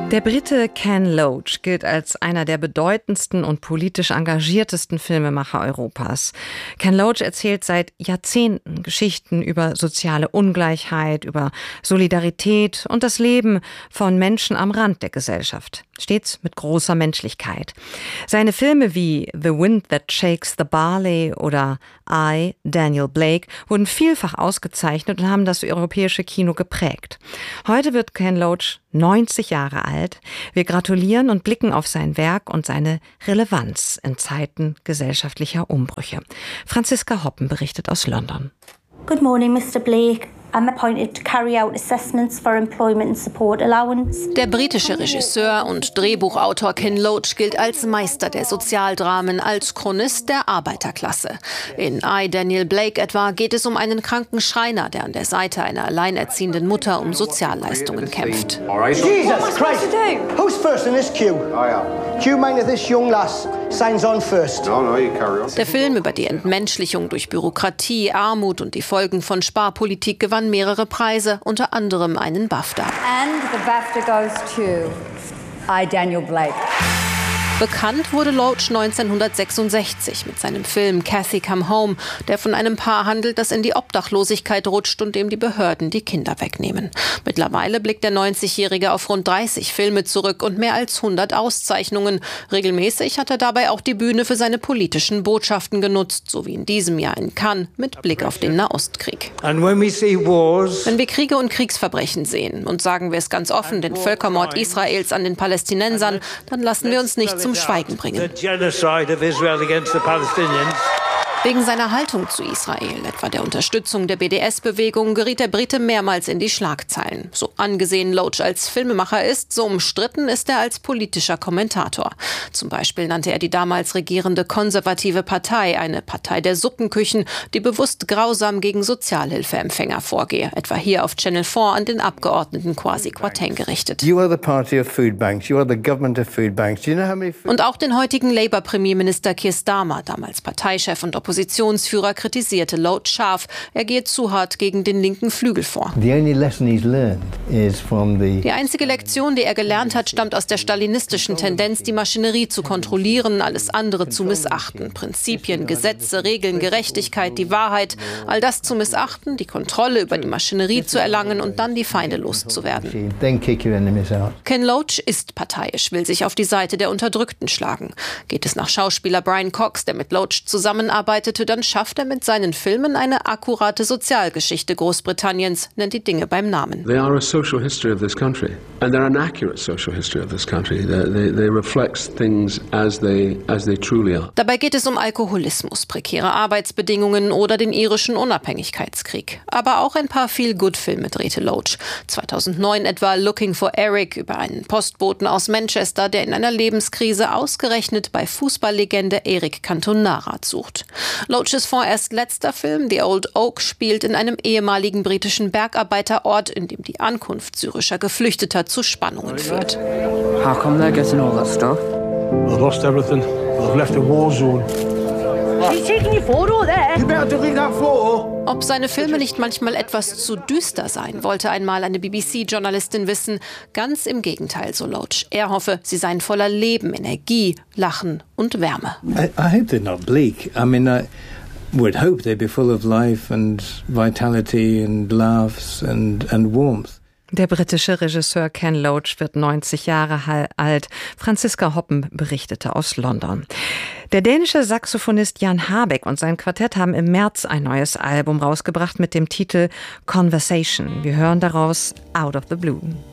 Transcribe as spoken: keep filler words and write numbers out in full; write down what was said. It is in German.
Der Brite Ken Loach gilt als einer der bedeutendsten und politisch engagiertesten Filmemacher Europas. Ken Loach erzählt seit Jahrzehnten Geschichten über soziale Ungleichheit, über Solidarität und das Leben von Menschen am Rand der Gesellschaft. Stets mit großer Menschlichkeit. Seine Filme wie The Wind That Shakes the Barley oder I, Daniel Blake wurden vielfach ausgezeichnet und haben das europäische Kino geprägt. Heute wird Ken Loach neunzig Jahre alt. Wir gratulieren und blicken auf sein Werk und seine Relevanz in Zeiten gesellschaftlicher Umbrüche. Franziska Hoppen berichtet aus London. Good morning, Mister Blake. I'm appointed to carry out assessments for employment and support allowance. Der britische Regisseur und Drehbuchautor Ken Loach gilt als Meister der Sozialdramen, als Chronist der Arbeiterklasse. In I, Daniel Blake etwa geht es um einen kranken Schreiner, der an der Seite einer alleinerziehenden Mutter um Sozialleistungen kämpft. Jesus Christ! Who's first in this queue? Queue minded this young lass signs on first. Der Film über die Entmenschlichung durch Bürokratie, Armut und die Folgen von Sparpolitik gewann mehrere Preise, unter anderem einen BAFTA. And the BAFTA goes to I, Daniel Blake. Bekannt wurde Loach neunzehnhundertsechsundsechzig mit seinem Film Cathy Come Home, der von einem Paar handelt, das in die Obdachlosigkeit rutscht und dem die Behörden die Kinder wegnehmen. Mittlerweile blickt der neunzigjährige auf rund dreißig Filme zurück und mehr als hundert Auszeichnungen. Regelmäßig hat er dabei auch die Bühne für seine politischen Botschaften genutzt, so wie in diesem Jahr in Cannes mit Blick auf den Nahostkrieg. And when we see wars, Wenn wir Kriege und Kriegsverbrechen sehen und sagen wir es ganz offen, den Völkermord Israels an den Palästinensern, dann lassen wir uns nicht zum Schweigen bringen. Wegen seiner Haltung zu Israel, etwa der Unterstützung der B D S-Bewegung, geriet der Brite mehrmals in die Schlagzeilen. So angesehen Loach als Filmemacher ist, so umstritten ist er als politischer Kommentator. Zum Beispiel nannte er die damals regierende konservative Partei eine Partei der Suppenküchen, die bewusst grausam gegen Sozialhilfeempfänger vorgehe, etwa hier auf Channel vier an den Abgeordneten Kwasi Kwarteng gerichtet. you are the party of food banks, you are the government of food banks. Do you know how many food Und auch den heutigen Labour-Premierminister Keir Starmer, damals Parteichef und Oppositionsführer, kritisierte Loach scharf. Er gehe zu hart gegen den linken Flügel vor. The only lesson he's learned is from the Die einzige Lektion, die er gelernt hat, stammt aus der stalinistischen Tendenz, die Maschinerie zu kontrollieren, alles andere zu missachten. Prinzipien, Gesetze, Regeln, Gerechtigkeit, die Wahrheit, all das zu missachten, die Kontrolle über die Maschinerie zu erlangen und dann die Feinde loszuwerden. then kick your enemies out. Ken Loach ist parteiisch, will sich auf die Seite der Unterdrückten schlagen. Geht es nach Schauspieler Brian Cox, der mit Loach zusammenarbeitet, dann schafft er mit seinen Filmen eine akkurate Sozialgeschichte Großbritanniens, nennt die Dinge beim Namen. They are a social history of this country, and they're an accurate social history of this country. They, they, they reflect things as they, as they truly are. Dabei geht es um Alkoholismus, prekäre Arbeitsbedingungen oder den irischen Unabhängigkeitskrieg. Aber auch ein paar Feel-Good-Filme drehte Loach. zweitausendneun etwa Looking for Eric über einen Postboten aus Manchester, der in einer Lebenskrise ausgerechnet bei Fußballlegende Eric Cantona Rat sucht. Loach's vorerst letzter Film, The Old Oak, spielt in einem ehemaligen britischen Bergarbeiterort, in dem die Ankunft syrischer Geflüchteter zu Spannungen führt. How come they're getting all that stuff? I've lost everything. I've left a war zone. She's taking your photo there. You better delete that photo. Ob seine Filme nicht manchmal etwas zu düster seien, wollte einmal eine B B C-Journalistin wissen. Ganz im Gegenteil, so Loach. Er hoffe, sie seien voller Leben, Energie, Lachen und Wärme. I, I hope they're not bleak. I mean, I would hope they'd be full of life and vitality and laughs and, and warmth. Der britische Regisseur Ken Loach wird neunzig Jahre alt. Franziska Hoppen berichtete aus London. Der dänische Saxophonist Jan Habeck und sein Quartett haben im März ein neues Album rausgebracht mit dem Titel Conversation. Wir hören daraus Out of the Blue.